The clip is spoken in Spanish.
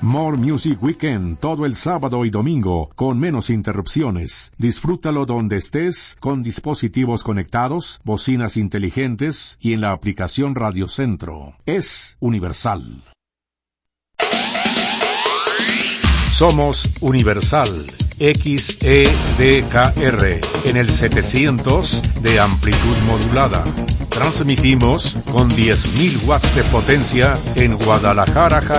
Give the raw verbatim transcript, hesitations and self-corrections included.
More Music Weekend todo el sábado y domingo con menos interrupciones. Disfrútalo donde estés con dispositivos conectados, bocinas inteligentes y en la aplicación Radio Centro. Es universal. Somos Universal X E D K R en el setecientos de amplitud modulada. Transmitimos con diez mil watts de potencia en Guadalajara,